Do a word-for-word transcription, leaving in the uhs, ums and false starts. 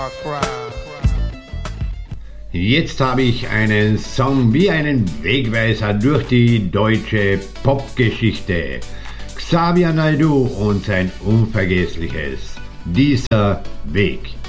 Jetzt habe ich einen Song wie einen Wegweiser durch die deutsche Popgeschichte. Xavier Naidoo und sein unvergessliches Dieser Weg.